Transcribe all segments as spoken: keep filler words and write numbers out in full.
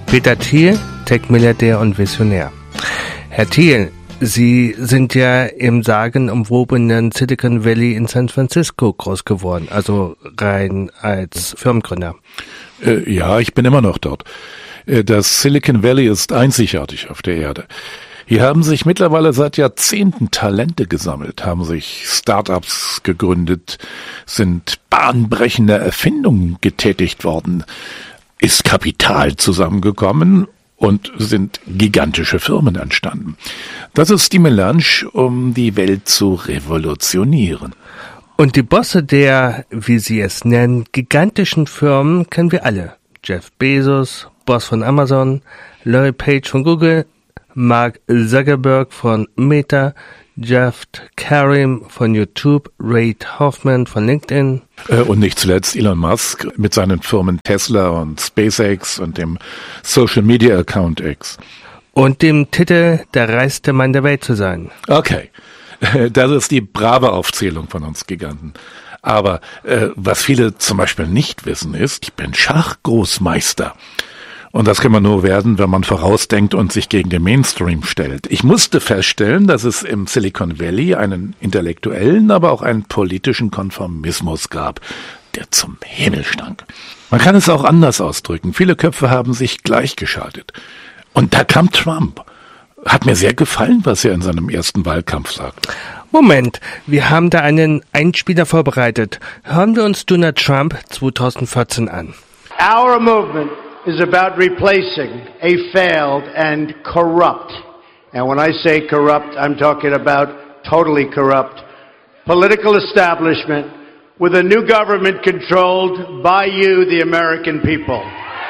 Peter Thiel, Tech-Milliardär und Visionär. Herr Thiel, Sie sind ja im sagenumwobenen Silicon Valley in San Francisco groß geworden, also rein als Firmengründer. Äh, ja, ich bin immer noch dort. Äh, das Silicon Valley ist einzigartig auf der Erde. Hier haben sich mittlerweile seit Jahrzehnten Talente gesammelt, haben sich Start-ups gegründet, sind bahnbrechende Erfindungen getätigt worden, ist Kapital zusammengekommen und sind gigantische Firmen entstanden. Das ist die Melange, um die Welt zu revolutionieren. Und die Bosse der, wie Sie es nennen, gigantischen Firmen kennen wir alle. Jeff Bezos, Boss von Amazon, Larry Page von Google, Mark Zuckerberg von Meta, Jeff Karim von YouTube, Reid Hoffman von LinkedIn. Und nicht zuletzt Elon Musk mit seinen Firmen Tesla und SpaceX und dem Social Media Account X. Und dem Titel, der reichste Mann der Welt zu sein. Okay, das ist die brave Aufzählung von uns Giganten. Aber äh, was viele zum Beispiel nicht wissen ist, ich bin Schachgroßmeister. Und das kann man nur werden, wenn man vorausdenkt und sich gegen den Mainstream stellt. Ich musste feststellen, dass es im Silicon Valley einen intellektuellen, aber auch einen politischen Konformismus gab, der zum Himmel stank. Man kann es auch anders ausdrücken. Viele Köpfe haben sich gleichgeschaltet. Und da kam Trump. Hat mir sehr gefallen, was er in seinem ersten Wahlkampf sagte. Moment, wir haben da einen Einspieler vorbereitet. Hören wir uns Donald Trump zwanzig vierzehn an. Our movement is about replacing a failed and corrupt, and when I say corrupt, I'm talking about totally corrupt, political establishment with a new government controlled by you, the American people.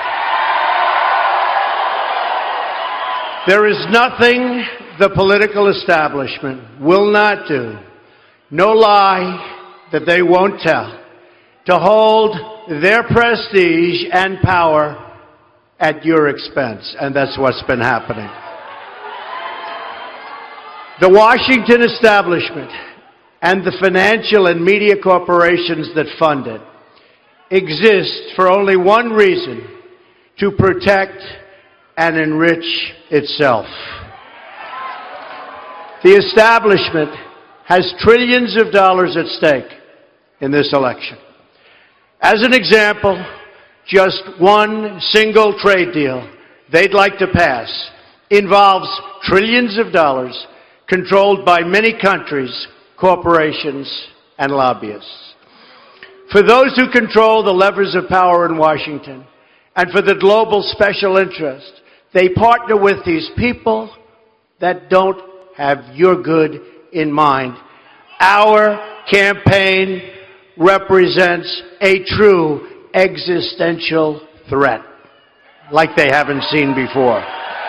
There is nothing the political establishment will not do, no lie that they won't tell, to hold their prestige and power at your expense, and that's what's been happening. The Washington establishment and the financial and media corporations that fund it exist for only one reason: to protect and enrich itself. The establishment has trillions of dollars at stake in this election. As an example, just one single trade deal they'd like to pass involves trillions of dollars controlled by many countries, corporations, and lobbyists. For those who control the levers of power in Washington, and for the global special interest, they partner with these people that don't have your good in mind. Our campaign represents a true existential threat, like they haven't seen before.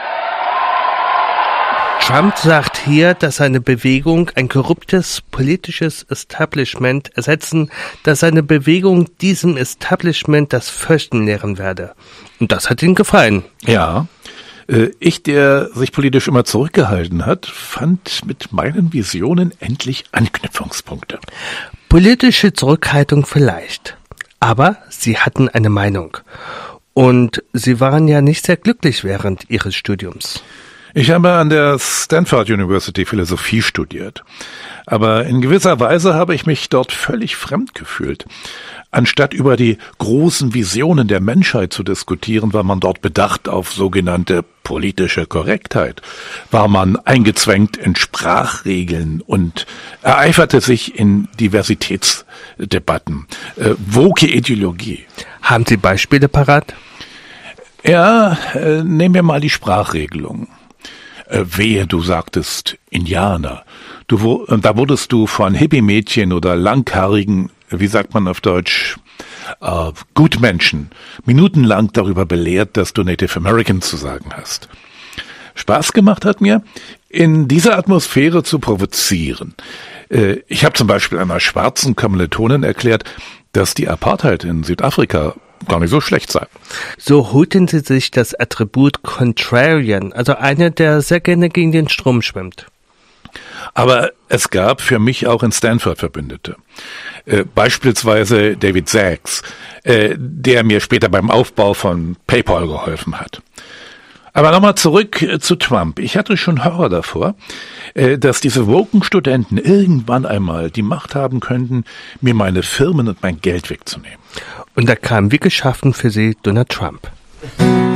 Trump sagt hier, dass seine Bewegung ein korruptes politisches Establishment ersetzen, dass seine Bewegung diesem Establishment das Fürchten lehren werde. Und das hat ihm gefallen. Ja, ich, der sich politisch immer zurückgehalten hat, fand mit meinen Visionen endlich Anknüpfungspunkte. Politische Zurückhaltung vielleicht. Aber sie hatten eine Meinung. Und sie waren ja nicht sehr glücklich während ihres Studiums. Ich habe an der Stanford University Philosophie studiert. Aber in gewisser Weise habe ich mich dort völlig fremd gefühlt. Anstatt über die großen Visionen der Menschheit zu diskutieren, war man dort bedacht auf sogenannte politische Korrektheit. War man eingezwängt in Sprachregeln und ereiferte sich in Diversitätsdebatten. Äh, woke Ideologie. Haben Sie Beispiele parat? Ja, äh, nehmen wir mal die Sprachregelung. Äh, wehe, du sagtest Indianer. Du, wo, da wurdest du von Hippie-Mädchen oder langhaarigen, wie sagt man auf Deutsch, äh, Gutmenschen, minutenlang darüber belehrt, dass du Native American zu sagen hast. Spaß gemacht hat mir, in dieser Atmosphäre zu provozieren. Äh, ich habe zum Beispiel einer schwarzen Kommilitonin erklärt, dass die Apartheid in Südafrika gar nicht so schlecht sei. So holten sie sich das Attribut Contrarian, also einer, der sehr gerne gegen den Strom schwimmt. Aber es gab für mich auch in Stanford Verbündete. Äh, beispielsweise David Sachs, äh, der mir später beim Aufbau von PayPal geholfen hat. Aber nochmal zurück äh, zu Trump. Ich hatte schon Horror davor, äh, dass diese woken Studenten irgendwann einmal die Macht haben könnten, mir meine Firmen und mein Geld wegzunehmen. Und da kam wie geschaffen für sie Donald Trump.